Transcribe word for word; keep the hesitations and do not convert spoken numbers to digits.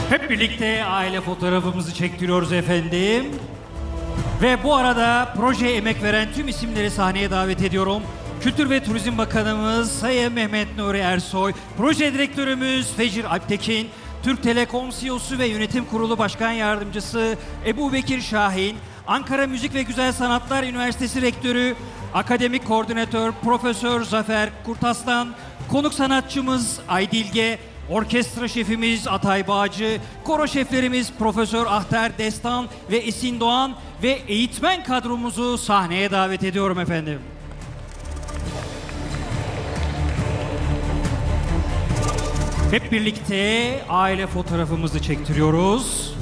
Hep birlikte aile fotoğrafımızı çektiriyoruz efendim. Ve bu arada projeye emek veren tüm isimleri sahneye davet ediyorum. Kültür ve Turizm Bakanımız Sayın Mehmet Nuri Ersoy, Proje Direktörümüz Fecir Alptekin, Türk Telekom C E O'su ve Yönetim Kurulu Başkan Yardımcısı Ebu Bekir Şahin, Ankara Müzik ve Güzel Sanatlar Üniversitesi Rektörü, Akademik Koordinatör Profesör Zafer Kurtaslan, konuk sanatçımız Aydilge, orkestra şefimiz Atay Bağcı, koro şeflerimiz Profesör Ahter Destan ve Esin Doğan ve eğitmen kadromuzu sahneye davet ediyorum efendim. Hep birlikte aile fotoğrafımızı çektiriyoruz.